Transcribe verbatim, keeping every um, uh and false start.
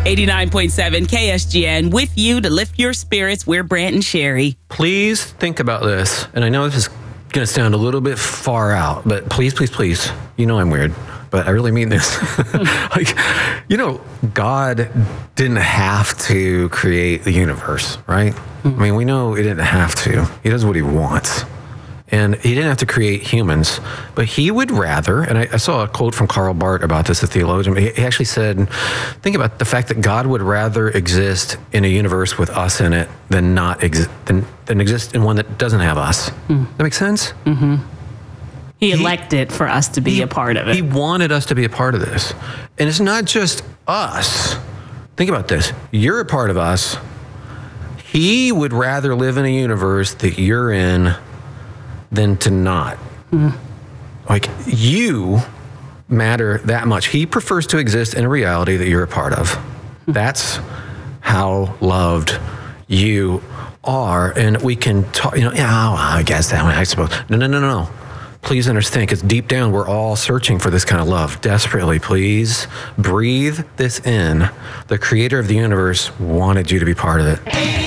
eighty-nine point seven K S G N with you to lift your spirits. We're Brant and Sherry. Please think about this. And I know this is going to sound a little bit far out, but please, please, please. You know I'm weird, but I really mean this. Like, you know, God didn't have to create the universe, right? I mean, we know he didn't have to. He does what he wants. And he didn't have to create humans, but he would rather, and I, I saw a quote from Karl Barth about this, a theologian. He, he actually said, think about the fact that God would rather exist in a universe with us in it than not exist, than, than exist in one that doesn't have us. Mm. That makes sense? Mm-hmm. He elected he, for us to be he, a part of it. He wanted us to be a part of this. And it's not just us. Think about this. You're a part of us. He would rather live in a universe that you're in than to not. Mm. Like, you matter that much. He prefers to exist in a reality that you're a part of. Mm. That's how loved you are. And we can talk, you know, yeah, well, I guess that way, I suppose. No, no, no, no. Please understand, because deep down, we're all searching for this kind of love desperately. Please breathe this in. The creator of the universe wanted you to be part of it.